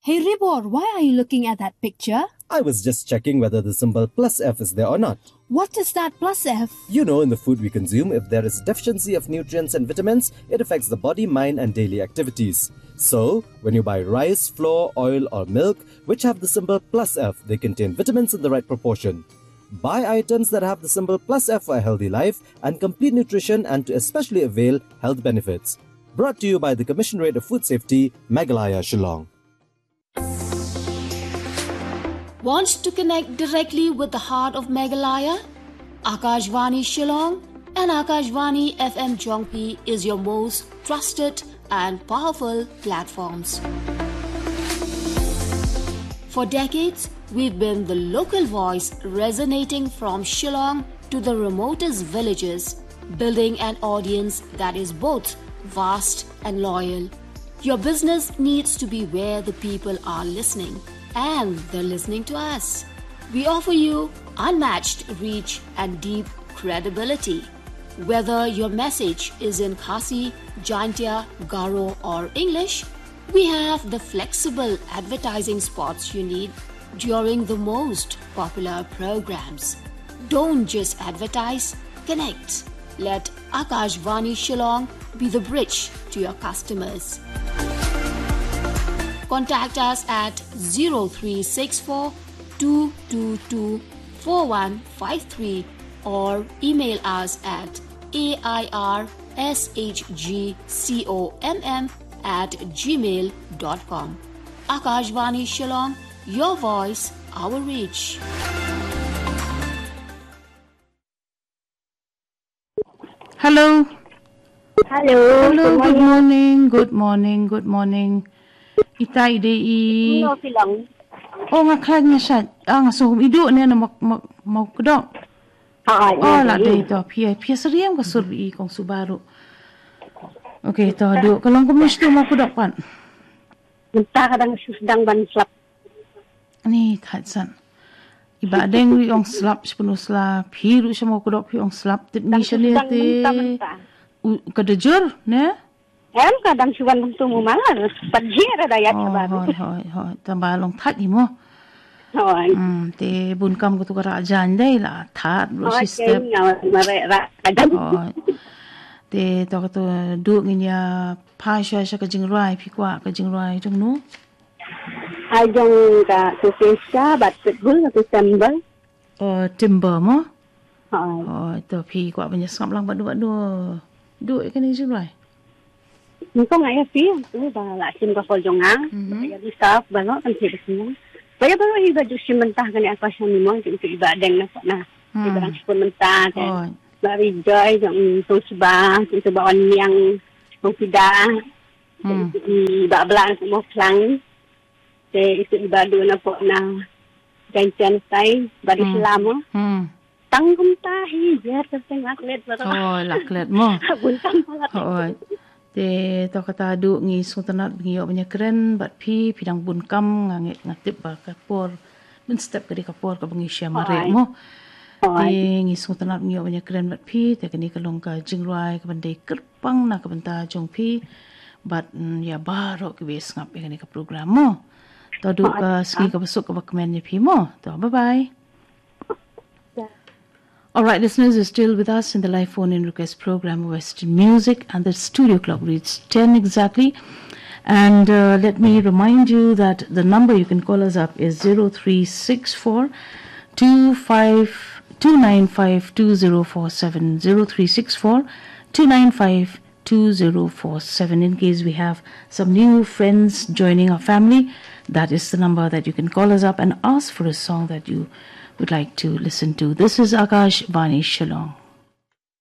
Hey Ribor, why are you looking at that picture? I was just checking whether the symbol +F is there or not. What is that +F? You know, in the food we consume, if there is deficiency of nutrients and vitamins, it affects the body, mind and daily activities. So, when you buy rice, flour, oil or milk, which have the symbol +F, they contain vitamins in the right proportion. Buy items that have the symbol +F for a healthy life and complete nutrition and to especially avail health benefits. Brought to you by the Commissionerate of Food Safety, Meghalaya, Shillong. Wants to connect directly with the heart of Meghalaya? Akashvani Shillong and Akashvani FM Jongpi is your most trusted and powerful platforms. For decades, we've been the local voice resonating from Shillong to the remotest villages, building an audience that is both vast and loyal. Your business needs to be where the people are listening, and they're listening to us. We offer you unmatched reach and deep credibility. Whether your message is in Khasi, Jaintia, Garo or English, we have the flexible advertising spots you need during the most popular programs. Don't just advertise, connect. Let Akashvani Shillong be the bridge to your customers. Contact us at 0364 222 4153 or email us at airshgcomm@gmail.com. Akashvani Shillong, your voice, our reach. Hello. Hello. Good morning. Ita idei. No silang. Oh ngaklag nga siya. Nga so idu na mau kedok. La dei to pia seriam ka surbi kong Subaru. Okay, to do. Kalong kumusta mau kedok pan? Minta kadang susdang ban slap. Ni tatsan. Iba deng wi ong slap sepenuh slap. Hiru siya mau kedok pi ong slap. Tit ni siya lihat kadejur, ne? Kadang suwan tumu malah pajir ada ya baru. Hoi. Tambah long tat ni mo. Hoi. Te bunkam ko tu kerajaan dai lah tat bro sistem. Hoi. Te to ko du nginya pa sha ka jingrai pi kwa ka jingrai jong nu. Ajong ka tu pesa bat gul tu timber. Timber mo. Hoi. To pi kwa banyak skam lang badu. Du kan ni jingrai. Niko ngaya pi tu dah la sim ka foljonga. Ya bisa balok kan sih semua. Saya baru iba jusi mentah kan apa sami mo itu iba deng na. Ibarang sepun mentah kan. Bari joy jong tu sebah itu bawan yang pida. Iba belang mo klang. Te itu iba do na po na gantian sai bari selama. Tanggung tahi biar tertengah let baru. Laklet mo. Buntang pala. Te to kata du ngi sultanat ngi banyak keren bat pidang bunkam ngangit ngatip ba kapor men step ke kapor ka bangi syamare mo. Te ngi sultanat ngi banyak keren bat te kini kalong ka jingrai ka bandai kerpang na ka benta jong bat ya baro ke wes ngap kini ka program mo. To du ka ski ka besuk ka bakmen ni mo. To bye bye. All right, listeners, are still with us in the live phone-in request program Western Music, and the studio clock reads 10 exactly. And let me remind you that the number you can call us up is 0364 295 2047 0364 295 2047. In case we have some new friends joining our family, that is the number that you can call us up and ask for a song that you would like to listen to. This is Akashvani Shillong.